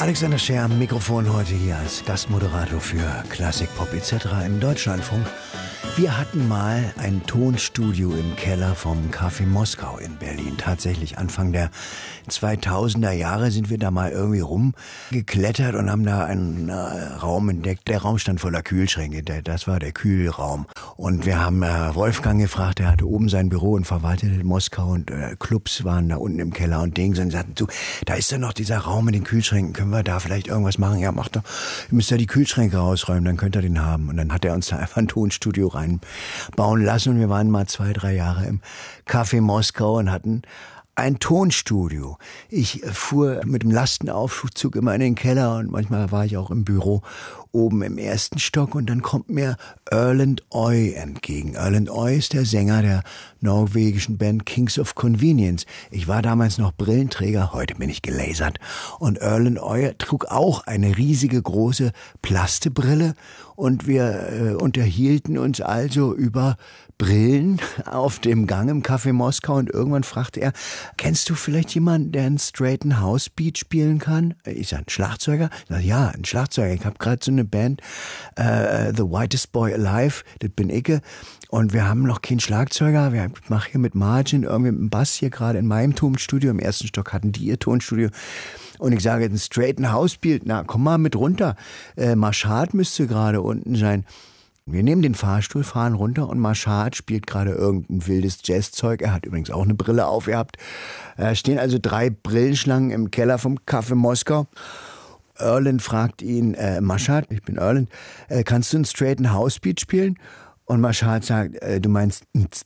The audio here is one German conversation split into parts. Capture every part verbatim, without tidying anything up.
Alexander Scher am Mikrofon heute hier als Gastmoderator für Klassik, Pop et cetera im Deutschlandfunk. Wir hatten mal ein Tonstudio im Keller vom Café Moskau in Berlin. Tatsächlich Anfang der zweitausender Jahre sind wir da mal irgendwie rumgeklettert und haben da einen äh, Raum entdeckt. Der Raum stand voller Kühlschränke, der, das war der Kühlraum. Und wir haben äh, Wolfgang gefragt, der hatte oben sein Büro und verwaltete Moskau und äh, Clubs waren da unten im Keller und Dings. Und sagten, du, da ist ja noch dieser Raum mit den Kühlschränken, können wir da vielleicht irgendwas machen? Ja, macht doch, ihr müsst ja die Kühlschränke rausräumen, dann könnt ihr den haben. Und dann hat er uns da einfach ein Tonstudio reinbauen lassen und wir waren mal zwei, drei Jahre im Café Moskau und hatten ein Tonstudio. Ich fuhr mit dem Lastenaufzug immer in den Keller und manchmal war ich auch im Büro oben im ersten Stock und dann kommt mir Erlend Øye entgegen. Erlend Øye ist der Sänger der norwegischen Band Kings of Convenience. Ich war damals noch Brillenträger, heute bin ich gelasert. Und Erlend Øye trug auch eine riesige große Plastebrille und wir äh, unterhielten uns also über Brillen auf dem Gang im Café Moskau und irgendwann fragte er, kennst du vielleicht jemanden, der einen straighten Housebeat spielen kann? Ich sag, ein Schlagzeuger? Ich sag, ja, ein Schlagzeuger. Ich habe gerade so eine Band, uh, The Whitest Boy Alive, das bin ich. Und wir haben noch keinen Schlagzeuger. Ich mache hier mit Margin irgendwie mit dem Bass hier gerade in meinem Tonstudio. Im ersten Stock hatten die ihr Tonstudio. Und ich sage, einen straighten Housebeat, na komm mal mit runter. Äh, Marschad müsste gerade unten sein. Wir nehmen den Fahrstuhl, fahren runter und Marschad spielt gerade irgendein wildes Jazzzeug. Er hat übrigens auch eine Brille aufgehabt. Da stehen also drei Brillenschlangen im Keller vom Café Moskau. Erlend fragt ihn, äh, Marschad, ich bin Erlend, äh, kannst du einen straighten Housebeat spielen? Und Marschad sagt, äh, du meinst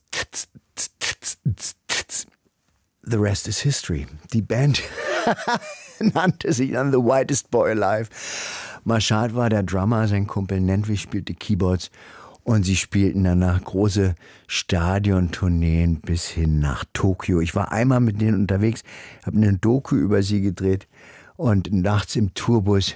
The rest is history. Die Band nannte sich dann The Whitest Boy Alive. Marschad war der Drummer, sein Kumpel Nentwich spielte Keyboards und sie spielten danach große Stadiontourneen bis hin nach Tokio. Ich war einmal mit denen unterwegs, habe eine Doku über sie gedreht und nachts im Tourbus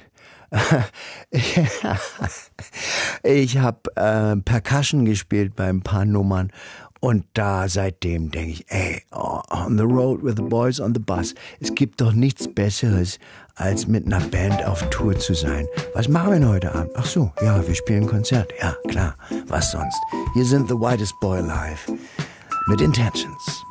ich habe äh, Percussion gespielt bei ein paar Nummern und da seitdem denke ich, ey, oh, on the road with the boys on the bus. Es gibt doch nichts Besseres, als mit einer Band auf Tour zu sein. Was machen wir denn heute Abend? Ach so, ja, wir spielen ein Konzert. Ja, klar, was sonst? Hier sind The Whitest Boy Alive mit Intentions.